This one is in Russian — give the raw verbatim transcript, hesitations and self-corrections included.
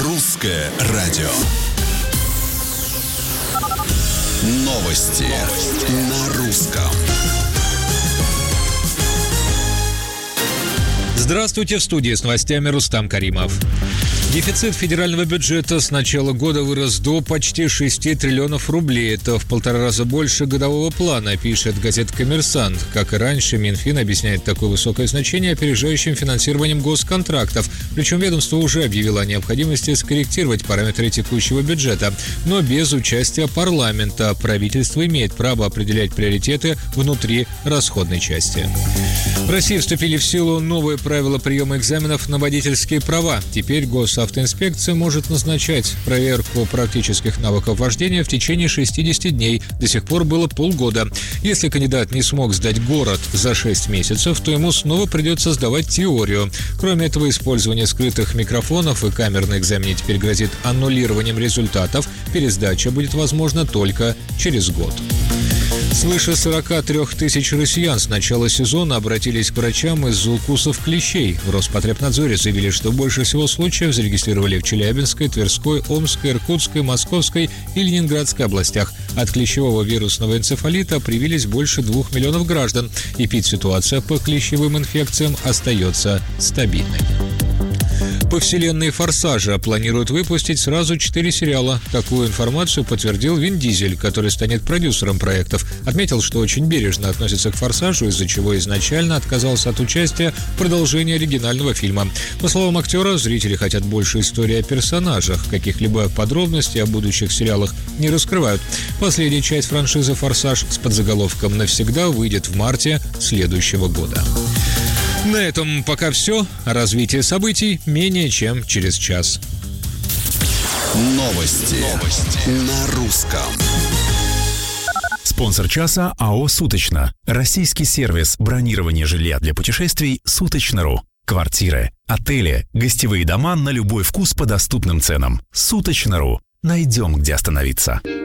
Русское радио. Новости на русском. Здравствуйте, в студии с новостями Рустам Каримов. Дефицит федерального бюджета с начала года вырос до почти шести триллионов рублей. Это в полтора раза больше годового плана, пишет газета «Коммерсант». Как и раньше, Минфин объясняет такое высокое значение опережающим финансированием госконтрактов. Причем ведомство уже объявило о необходимости скорректировать параметры текущего бюджета, но без участия парламента. Правительство имеет право определять приоритеты внутри расходной части. В России вступили в силу новые правила приема экзаменов на водительские права. Теперь госавтоинспекция может назначать проверку практических навыков вождения в течение шестидесяти дней. До сих пор было полгода. Если кандидат не смог сдать город за шесть месяцев, то ему снова придется сдавать теорию. Кроме этого, использование скрытых микрофонов и камер на экзамене теперь грозит аннулированием результатов. Пересдача будет возможна только через год. Свыше сорока трёх тысяч россиян с начала сезона обратились к врачам из-за укусов клещей. В Роспотребнадзоре заявили, что больше всего случаев зарегистрировали в Челябинской, Тверской, Омской, Иркутской, Московской и Ленинградской областях. От клещевого вирусного энцефалита привились больше двух миллионов граждан. Эпидситуация по клещевым инфекциям остается стабильной. По вселенной «Форсажа» планируют выпустить сразу четыре сериала. Такую информацию подтвердил Вин Дизель, который станет продюсером проектов. Отметил, что очень бережно относится к «Форсажу», из-за чего изначально отказался от участия в продолжении оригинального фильма. По словам актера, зрители хотят больше истории о персонажах. Каких-либо подробностей о будущих сериалах не раскрывают. Последняя часть франшизы «Форсаж» с подзаголовком «Навсегда» выйдет в марте следующего года. На этом пока все. Развитие событий менее чем через час. Новости, Новости. на русском. Спонсор часа АО «Суточно». Российский сервис бронирования жилья для путешествий «Суточно.ру». Квартиры, отели, гостевые дома на любой вкус по доступным ценам. «Суточно.ру». Найдем, где остановиться.